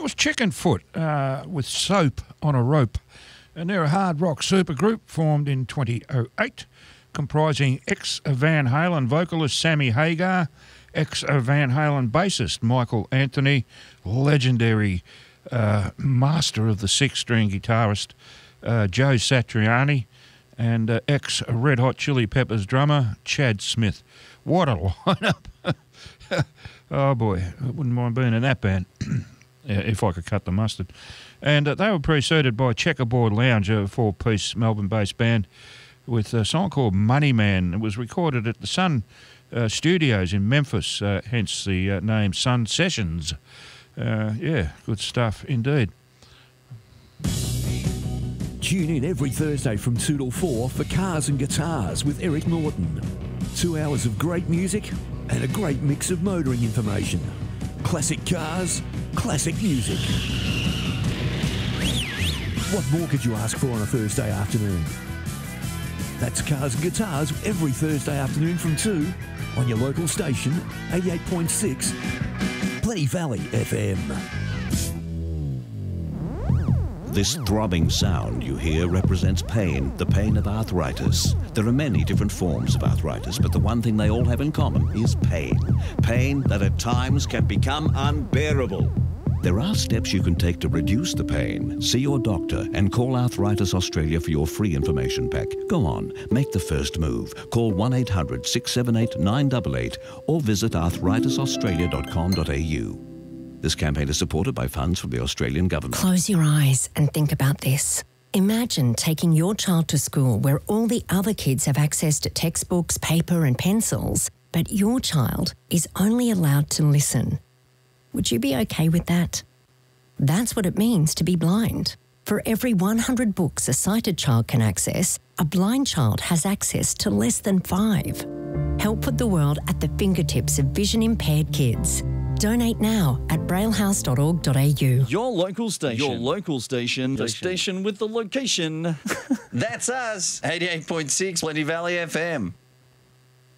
was Chickenfoot with Soap on a Rope. And they're a hard rock supergroup formed in 2008, comprising ex-Van Halen vocalist Sammy Hagar, ex-Van Halen bassist Michael Anthony, legendary master of the six-string guitarist Joe Satriani, and ex-Red Hot Chili Peppers drummer Chad Smith. What a lineup! Oh boy, I wouldn't mind being in that band if I could cut the mustard. And they were preceded by Checkerboard Lounge, a four-piece Melbourne-based band with a song called Money Man. It was recorded at the Sun Studios in Memphis, hence the name Sun Sessions. Yeah, good stuff indeed. Tune in every Thursday from 2 till 4 for Cars and Guitars with Eric Norton. 2 hours of great music and a great mix of motoring information. Classic cars, classic music. What more could you ask for on a Thursday afternoon? That's Cars and Guitars every Thursday afternoon from 2 on your local station, 88.6 Plenty Valley FM. This throbbing sound you hear represents pain, the pain of arthritis. There are many different forms of arthritis, but the one thing they all have in common is pain. Pain that at times can become unbearable. There are steps you can take to reduce the pain. See your doctor and call Arthritis Australia for your free information pack. Go on, make the first move. Call 1-800-678-988 or visit arthritisaustralia.com.au. This campaign is supported by funds from the Australian Government. Close your eyes and think about this. Imagine taking your child to school where all the other kids have access to textbooks, paper and pencils, but your child is only allowed to listen. Would you be okay with that? That's what it means to be blind. For every 100 books a sighted child can access, a blind child has access to less than 5. Help put the world at the fingertips of vision-impaired kids. Donate now at braillehouse.org.au. Your local station. Your local station. The station with the location. That's us. 88.6 Plenty Valley FM.